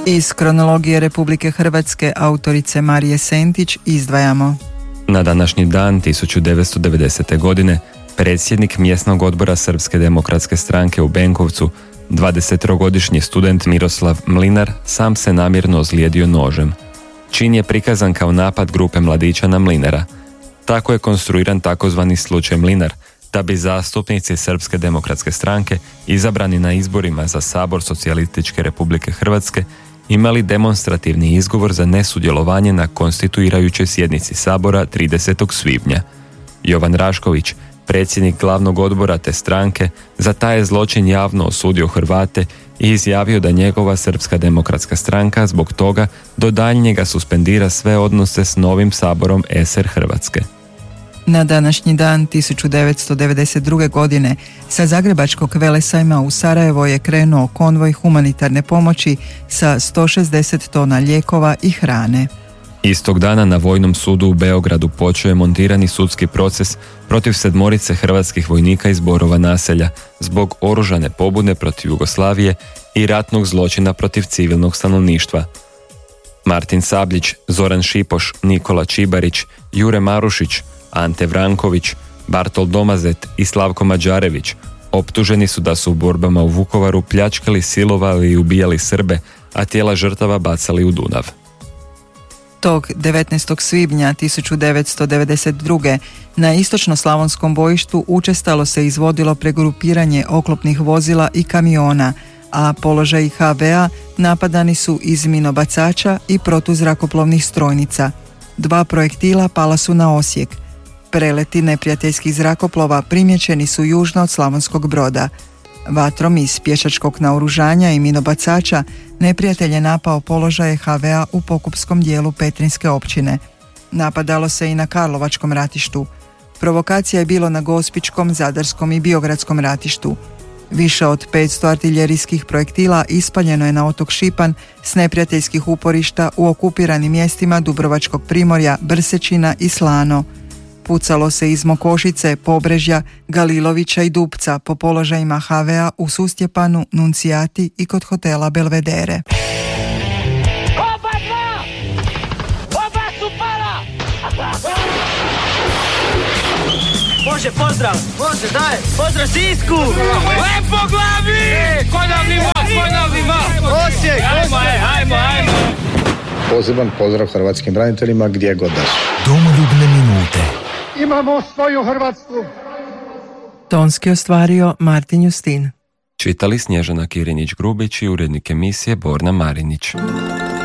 Iz kronologije Republike Hrvatske autorice Marije Sentić izdvajamo. Na današnji dan 1990. godine predsjednik mjesnog odbora Srpske demokratske stranke u Benkovcu, 23-godišnji student Miroslav Mlinar, sam se namjerno ozlijedio nožem. Čin je prikazan kao napad grupe mladića na Mlinara. Tako je konstruiran takozvani slučaj Mlinar, da bi zastupnici Srpske demokratske stranke izabrani na izborima za Sabor Socijalističke Republike Hrvatske imali demonstrativni izgovor za nesudjelovanje na konstituirajućoj sjednici Sabora 30. svibnja. Jovan Rašković, predsjednik glavnog odbora te stranke, za taj zločin javno osudio Hrvate i izjavio da njegova Srpska demokratska stranka zbog toga do daljnjega suspendira sve odnose s novim Saborom SR Hrvatske. Na današnji dan 1992. godine sa Zagrebačkog velesajma u Sarajevo je krenuo konvoj humanitarne pomoći sa 160 tona lijekova i hrane. Istog dana na Vojnom sudu u Beogradu počeo je montirani sudski proces protiv 7 hrvatskih vojnika iz Borova naselja zbog oružane pobune protiv Jugoslavije i ratnog zločina protiv civilnog stanovništva. Martin Sabljić, Zoran Šipoš, Nikola Čibarić, Jure Marušić, Ante Vranković, Bartol Domazet i Slavko Mađarević optuženi su da su u borbama u Vukovaru pljačkali, silovali i ubijali Srbe, a tijela žrtava bacali u Dunav. Tog 19. svibnja 1992. na istočno-slavonskom bojištu učestalo se izvodilo pregrupiranje oklopnih vozila i kamiona, a položaji HV-a napadani su iz minobacača i protuzrakoplovnih strojnica. 2 projektila pala su na Osijek. Preleti neprijateljskih zrakoplova primjećeni su južno od Slavonskog Broda. Vatrom iz pješačkog naoružanja i minobacača neprijatelj je napao položaje HV-a u Pokupskom dijelu Petrinjske općine. Napadalo se i na Karlovačkom ratištu. Provokacija je bilo na Gospićkom, Zadarskom i Biogradskom ratištu. Više od 500 artiljerijskih projektila ispaljeno je na otok Šipan s neprijateljskih uporišta u okupiranim mjestima Dubrovačkog primorja, Brsečina i Slano. Pucalo se iz Mokošice, Pobrežja, Galilovića i Dupca po položajima HV-a u Sustjepanu, Nuncijati i kod hotela Belvedere. Oba su pala! Može, pozdrav! Može, daj! Pozdrav Sisku! Lepo glavi! Konavni vas! Osijek! Ajmo! Poseban pozdrav hrvatskim braniteljima gdje god da su. Domoljubne minute. Imamo svoju Hrvatsku. Tonski ostvario Martin Justin. Čitali Snježana Kirinić-Grubić i urednik emisije Borna Marinić.